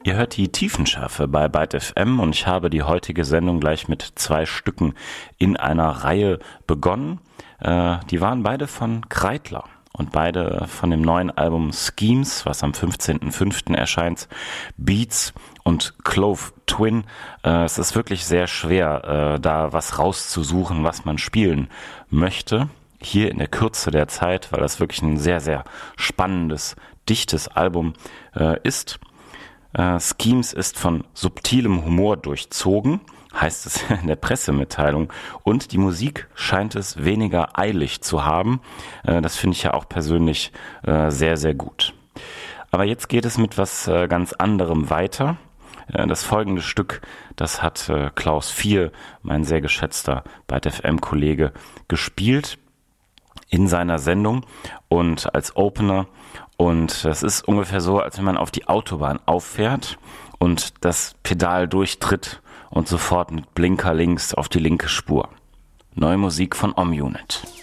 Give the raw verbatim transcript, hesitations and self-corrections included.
Ihr hört die Tiefenschärfe bei Byte F M und ich habe die heutige Sendung gleich mit zwei Stücken in einer Reihe begonnen. Äh, die waren beide von Kreidler und beide von dem neuen Album Schemes, was am fünfzehnten fünften erscheint. Beats und Clove Twin. Äh, es ist wirklich sehr schwer, äh, da was rauszusuchen, was man spielen möchte. Hier in der Kürze der Zeit, weil das wirklich ein sehr, sehr spannendes, dichtes Album äh, ist. Uh, Schemes ist von subtilem Humor durchzogen, heißt es in der Pressemitteilung, und die Musik scheint es weniger eilig zu haben. Uh, das finde ich ja auch persönlich uh, sehr, sehr gut. Aber jetzt geht es mit was uh, ganz anderem weiter. Uh, das folgende Stück, das hat uh, Klaus Vier, mein sehr geschätzter Byte F M-Kollege, gespielt in seiner Sendung und als Opener. Und das ist ungefähr so, als wenn man auf die Autobahn auffährt und das Pedal durchtritt und sofort mit Blinker links auf die linke Spur. Neue Musik von Om Unit.